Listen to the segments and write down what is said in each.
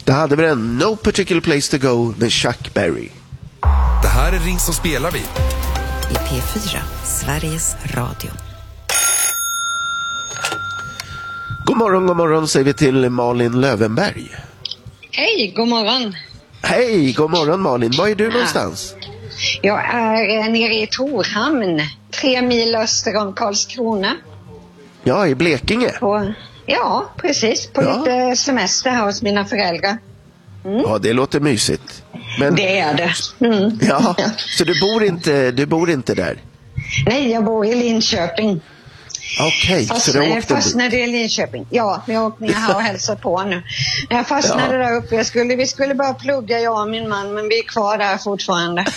Det hade väl en No Particular Place to Go med Chuck Berry. Det här är Ring så spelar vi. I P4, Sveriges Radio. God morgon säger vi till Malin Lövenberg. Hej, god morgon. Hej, god morgon Malin. Var är du någonstans? Jag är nere i Torhamn, 3 mil öster om Karlskrona. Ja, i Blekinge. Ja, precis. På lite semester här hos mina föräldrar. Ja, det låter mysigt. Men, det är det. Ja, så du bor inte där? Nej, jag bor i Linköping. Okej, så du åkte fastnade i Linköping. Ja, vi åkte ner här och hälsade på nu. Jag fastnade där uppe. Vi skulle bara plugga, jag och min man, men vi är kvar där fortfarande.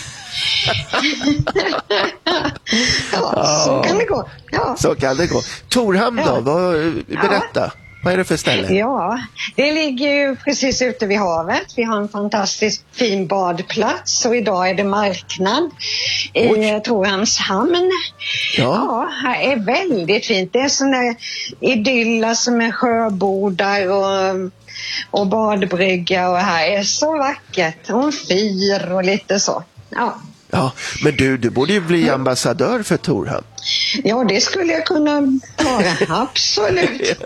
Så kan det gå. Ja. Så kan det gå. Torhamn då, berätta. Vad är det för ställe? Ja, det ligger ju precis ute vid havet. Vi har en fantastiskt fin badplats och idag är det marknad i Torhamns hamn. Ja, här är väldigt fint. Det är sån där idylla som är sjöbodar och badbrygga och här är så vackert. Och en fyr och lite så. Ja, men du borde ju bli ambassadör för Torhamn. Ja, det skulle jag kunna vara, absolut.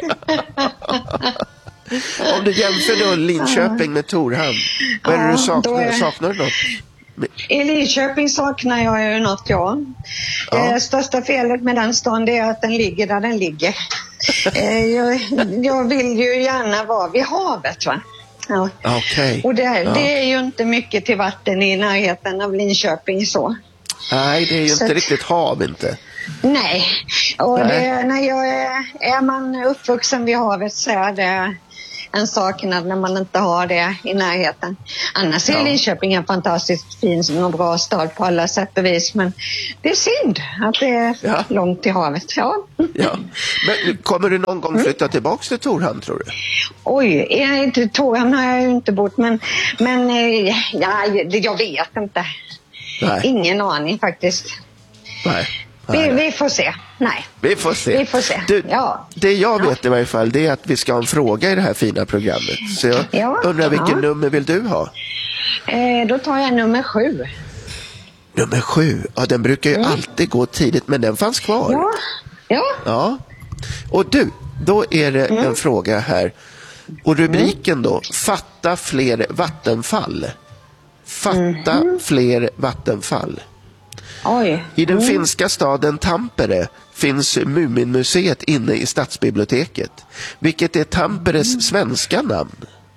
Om du jämför då Linköping med Torhamn, vad är det du saknar? Saknar du något? I Linköping saknar jag ju något, största felet med den stan är att den ligger där den ligger. Jag vill ju gärna vara vid havet, va? Ja. Okay. Och det är ju inte mycket till vatten i närheten av Linköping så. Nej, det är ju inte riktigt hav inte. Nej, och är man uppvuxen vid havet så är det en saknad när man inte har det i närheten. Annars är Linköping en fantastiskt fin och bra stad på alla sätt och vis, men det är synd att det är långt till havet. Ja. Men kommer du någon gång flytta tillbaka till Torhamn, tror du? Oj, Torhamn har jag ju inte bort, men jag vet inte. Nej. Ingen aning faktiskt. Nej. Vi får se. Nej. Vi får se. Det jag vet i varje fall, det är att vi ska ha en fråga i det här fina programmet. Så jag undrar vilken nummer vill du ha? Då tar jag nummer 7. Nummer 7? Ja, den brukar ju alltid gå tidigt, men den fanns kvar. Ja. Och då är det en fråga här. Och rubriken då, fatta fler vattenfall. Fatta fler vattenfall. Oj. I den finska staden Tampere finns Muminmuseet inne i stadsbiblioteket. Vilket är Tamperes svenska namn?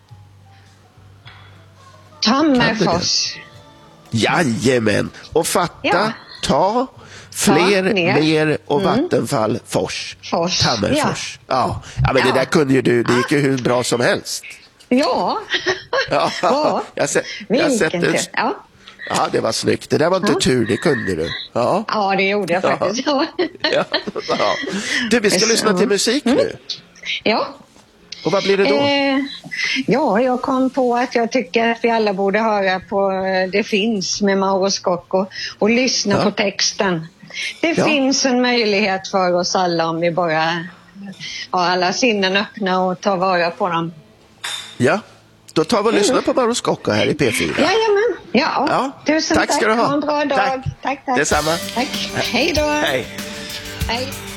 Tammerfors. Jajamän. Och fatta, ta, fler, mer och vattenfall, fors. Tammerfors. Ja, men det där kunde ju du. Det gick ju hur bra som helst. Ja. Jag har sett det. Ja, det var snyggt. Det där var inte tur, det kunde du. Ja, det gjorde jag faktiskt. Du, vi ska lyssna till musik nu. Ja. Och vad blir det då? Jag kom på att jag tycker att vi alla borde höra på Det finns med Mauro Scocco och lyssna på texten. Det finns en möjlighet för oss alla om vi bara har alla sinnen öppna och tar vara på dem. Ja, då tar vi och lyssnar på Mauro Scocco här i P4. Jajamän. Ja. Tusen tack. Ska du ha. Ha en bra dag. Tack. Detsamma. Tack. Hej då. Hej. Hej.